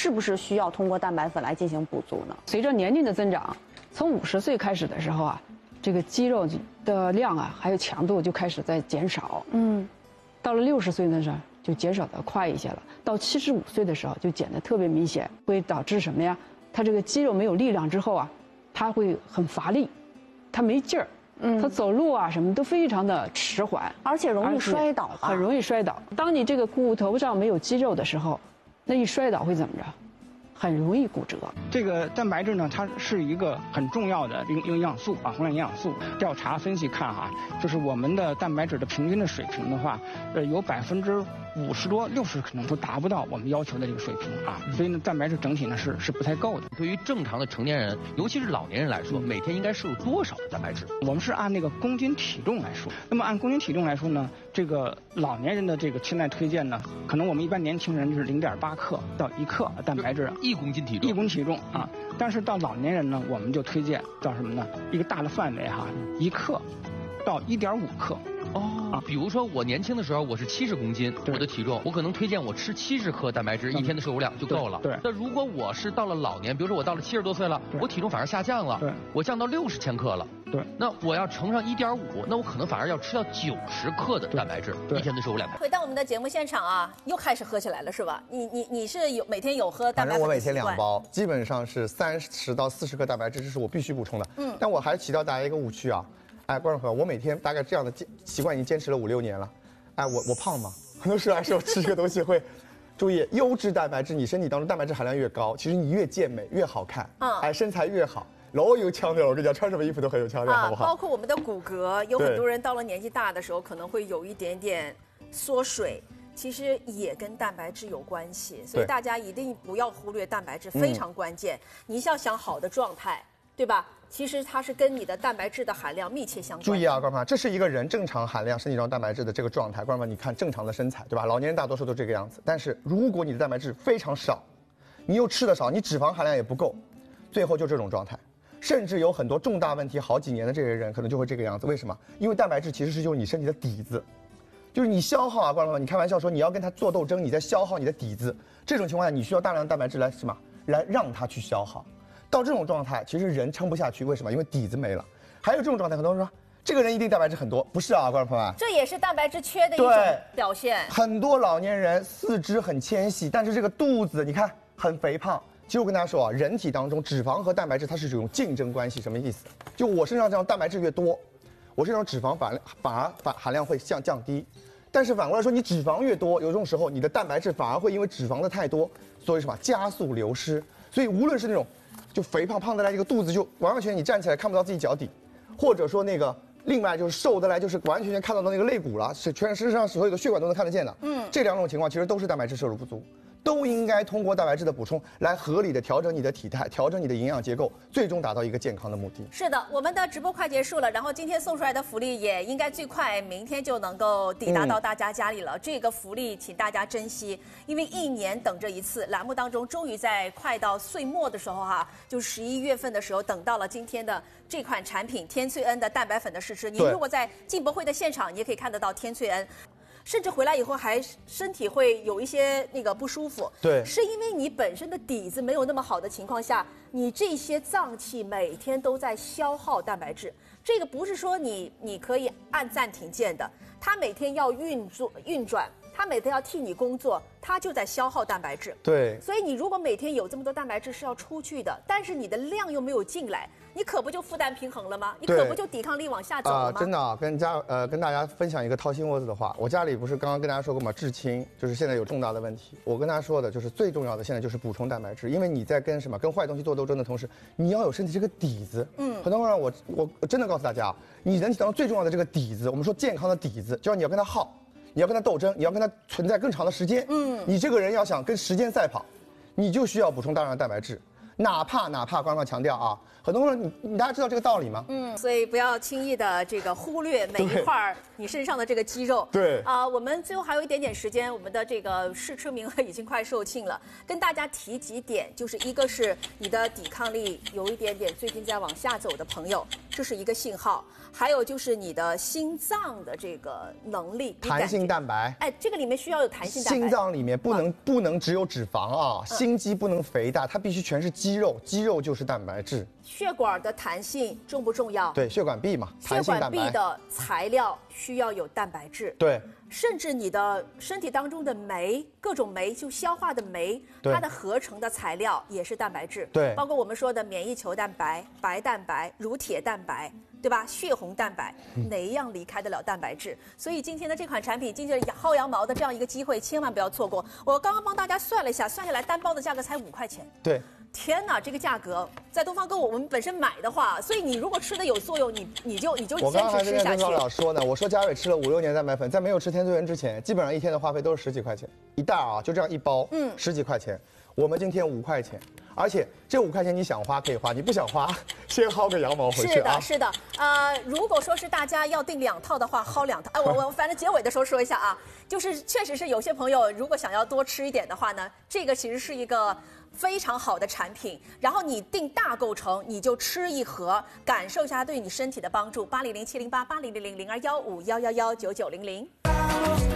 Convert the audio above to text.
是不是需要通过蛋白粉来进行补足呢？随着年龄的增长，从50岁开始的时候啊，这个肌肉的量啊还有强度就开始在减少。到了60岁的时候就减少的快一些了，到75岁的时候就减得特别明显，会导致什么呀？他这个肌肉没有力量之后啊，他会很乏力，他没劲儿。他走路啊什么都非常的迟缓， 而且容易摔倒吧， 很容易摔倒。当你这个骨头上没有肌肉的时候，那一摔倒会怎么着？很容易骨折。 这个蛋白质呢，它是一个很重要的营养素啊，宏量营养素。调查分析看哈，就是我们的蛋白质的平均的水平的话，有50%多、60%可能都达不到我们要求的这个水平啊。所以呢，蛋白质整体呢是不太够的。 对于正常的成年人，尤其是老年人来说，每天应该摄入多少的蛋白质？ 我们是按那个公斤体重来说。那么按公斤体重来说呢，这个老年人的这个现在推荐呢，可能我们一般年轻人就是0.8克到1克蛋白质 ，1公斤体重，1 公斤体重啊。但是到老年人呢，我们就推荐到什么呢？一个大的范围哈，1克到1.5克。 比如说我年轻的时候我是70公斤，我的体重，我可能推荐我吃70克蛋白质，一天的摄入量就够了。 对。 那如果我是到了老年，比如说我到了70多岁了，我体重反而下降了，我降到60千克了。 对。 那我要乘上1.5，那我可能反而要吃到90克的蛋白质，一天的摄入量。 回到我们的节目现场啊，又开始喝起来了是吧？你是每天有喝蛋白粉的习惯？ 反正我每天2包，基本上是30到40克蛋白质，这是我必须补充的。但我还是提到大家一个误区啊。观众朋友，我每天大概这样的习惯已经坚持了5、6年了。我胖吗？很多时候还是我吃这个东西会注意优质蛋白质，你身体当中蛋白质含量越高，其实你越健美越好看，身材越好。老有腔调，我跟你讲，穿什么衣服都很有腔调，好不好？ 包括我们的骨骼，有很多人到了年纪大的时候，可能会有一点点缩水，其实也跟蛋白质有关系，所以大家一定不要忽略蛋白质，非常关键。你要想好的状态，对吧？其实它是跟你的蛋白质的含量密切相关。 注意啊，观众朋友，这是一个人正常含量身体中蛋白质的这个状态。观众朋友，你看正常的身材，对吧？老年人大多数都这个样子。但是如果你的蛋白质非常少，你又吃的少，你脂肪含量也不够，最后就这种状态。甚至有很多重大问题好几年的这些人，可能就会这个样子。为什么？因为蛋白质其实就是你身体的底子，就是你消耗啊，观众朋友，你开玩笑说你要跟它做斗争，你在消耗你的底子。这种情况下，你需要大量的蛋白质来什么？来让它去消耗。到这种状态，其实人撑不下去，为什么？因为底子没了。还有这种状态，很多人说这个人一定蛋白质很多，不是啊，观众朋友们， 这也是蛋白质缺的一种表现。 很多老年人四肢很纤细，但是这个肚子你看很肥胖。其实我跟大家说啊，人体当中脂肪和蛋白质它是这种竞争关系，什么意思？就我身上这样蛋白质越多，我身上脂肪反而含量会降低。但是反过来说，你脂肪越多，有这种时候你的蛋白质反而会因为脂肪的太多，所以什么加速流失。所以无论是那种就肥胖的来，这个肚子就完完全你站起来看不到自己脚底，或者说那个另外就是瘦的来，就是完全看到的那个肋骨了，是全身上所有的血管都能看得见的。这2种情况其实都是蛋白质摄入不足。都应该通过蛋白质的补充来合理的调整你的体态，调整你的营养结构，最终达到一个健康的目的。 是的，我们的直播快结束了，然后今天送出来的福利也应该最快明天就能够抵达到大家家里了。这个福利请大家珍惜，因为1年等这一次，栏目当中终于在快到岁末的时候就11月份的时候等到了今天的这款产品天萃恩的蛋白粉的试吃。你如果在进博会的现场，你也可以看得到天萃恩。甚至回来以后还身体会有一些那个不舒服， 对， 是因为你本身的底子没有那么好的情况下，你这些脏器每天都在消耗蛋白质。这个不是说你可以按暂停键的，它每天要运转，它每天要替你工作，它就在消耗蛋白质。 对， 所以你如果每天有这么多蛋白质是要出去的，但是你的量又没有进来，你可不就负担平衡了吗？你可不就抵抗力往下走了吗？ 真的啊，跟大家分享一个掏心窝子的话，我家里不是刚刚跟大家说过吗？至亲就是现在有重大的问题，我跟大家说的就是最重要的现在就是补充蛋白质，因为你在跟坏东西做斗争的同时，你要有身体这个底子。很多人我真的告诉大家，你人体当中最重要的这个底子，我们说健康的底子，就是你要跟它耗。你要跟它斗争，你要跟它存在更长的时间。你这个人要想跟时间赛跑，你就需要补充大量的蛋白质。哪怕官方强调啊，很多人大家知道这个道理吗？ 所以不要轻易的这个忽略每一块你身上的这个肌肉。 对我们最后还有一点点时间，我们的这个试吃名额已经快售罄了，跟大家提几点，就是一个是你的抵抗力有一点点最近在往下走的朋友， 这是一个信号。还有就是你的心脏的这个能力， 弹性蛋白。 哎，这个里面需要有弹性蛋白。 心脏里面不能只有脂肪啊，心肌不能肥大，它必须全是肌肉，肌肉就是蛋白质。 血管的弹性重不重要？ 对，血管壁嘛， 血管壁的材料需要有蛋白质。 对。 甚至你的身体当中的酶，各种酶，就消化的酶，它的合成的材料也是蛋白质。 对， 包括我们说的免疫球蛋白、白蛋白、乳铁蛋白，对吧？血红蛋白，哪一样离开得了蛋白质？所以今天的这款产品，今天薅羊毛的这样一个机会，千万不要错过。我刚刚帮大家算了一下，算下来单包的价格才5块钱。 对。 天哪，这个价格在东方购物我们本身买的话，所以你如果吃的有作用，你就我刚刚还跟坚持吃下去。 跟老说呢，我说佳伟吃了5、6年蛋白粉，在没有吃天资源之前，基本上一天的花费都是10几块钱一袋啊，就这样一包，10几块钱。我们今天5块钱，而且这5块钱你想花可以花，你不想花，先薅个羊毛回去啊。 是的。如果说是大家要订2套的话，薅2套。哎，我反正结尾的时候说一下啊，就是确实是有些朋友如果想要多吃一点的话呢，这个其实是一个非常好的产品。然后你订大购成，你就吃一盒，感受一下它对你身体的帮助。800-708-8000-0215-111-9900。